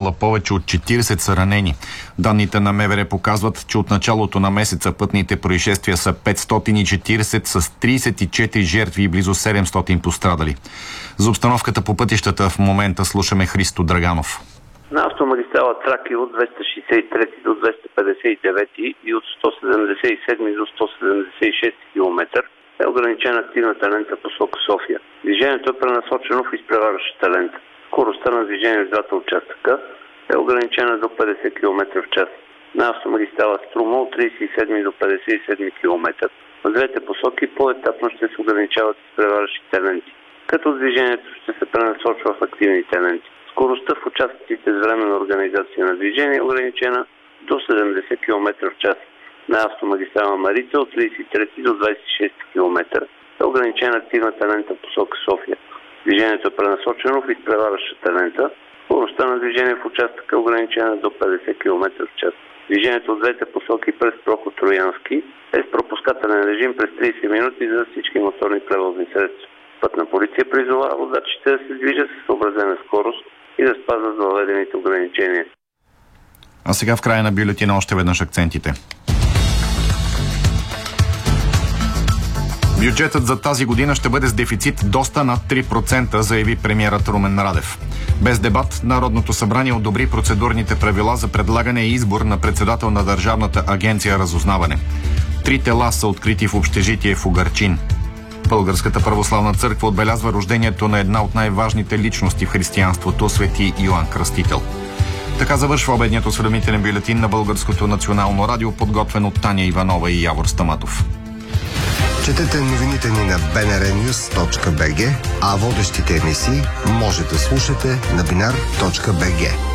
загинала, повече от 40 са ранени. Данните на МВР показват, че от началото на месеца пътните происшествия са 540 с 34 жертви и близо 700 пострадали. За обстановката по пътищата в момента слушаме Христо Драганов. На автомагистрала Тракия от 263 до 259 и от 177 до 176 км е ограничена активната лента посока София. Движението е пренасочено в изпреварващата лента. Скоростта на движение в двата участъка е ограничена до 50 км в час. На автомагистрала Струма от 37 до 57 км в двете посоки по-етапно ще се ограничават изпреварващите ленти, като движението ще се пренасочва в активните ленти. Скоростта в участъците с временна организация на движение е ограничена до 70 км в час. На автомагистрала Марица от 33 до 26 км е ограничена активната лента посока София. Движението е пренасочено в изпреварващата лента. Скоростта на движение в участъка е ограничена до 50 км в час. Движението от двете посоки през проход Троянски е с пропускателен режим през 30 минути за всички моторни превозни средства. Пътна полиция призовава водачите да се движат с съобразена скорост и да спазват въведените ограничения. А сега в края на бюлетина още веднъж акцентите. Бюджетът за тази година ще бъде с дефицит доста над 3%, заяви премиерът Румен Радев. Без дебат, Народното събрание одобри процедурните правила за предлагане и избор на председател на Държавната агенция разузнаване. 3 тела са открити в общежитие в Угърчин. Българската православна църква отбелязва рождението на една от най-важните личности в християнството, свети Йоан Кръстител. Така завършва обедният осведомителен бюлетин на Българското национално радио, подготвен от Таня Иванова и Явор Стаматов. Четете новините ни на bnrnews.bg, а водещите емисии може да слушате на binar.bg.